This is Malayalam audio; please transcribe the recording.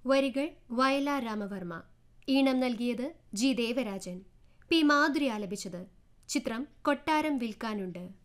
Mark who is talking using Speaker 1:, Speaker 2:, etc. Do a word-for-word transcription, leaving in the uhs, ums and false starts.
Speaker 1: വരികൾ വയലാർ രാമവർമ്മ. ഈണം നൽകിയത് ജി ദേവരാജൻ. പി മാധുരി ആലപിച്ചത്. ചിത്രം കൊട്ടാരം വിൽക്കാനുണ്ട്.